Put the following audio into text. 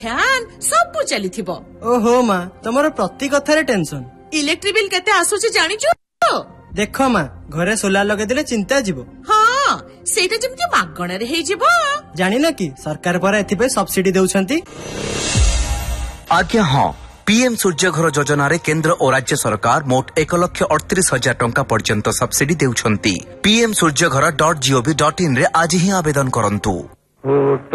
Fan सब चली थिबो। ओहो माँ तमर प्रति कथारे टेंशन। इलेक्ट्रिक बिल केते आसुची जानिचो? देख माँ घरे सोलार लगे दिले चिंता जीवो। हाँ सेटा जेमति मागणा रे हे जीवो। जानि न कि सरकार पर एथिपे सब्सिडी देउछंती। आज्ञा हाँ पीएम सूर्य घर योजना रे केंद्र और राज्य सरकार मोट 1,38,000 टंका पर्यंत सब्सिडी देउछंती। pmsurjagara.gov.in रे आज ही आवेदन करंतु।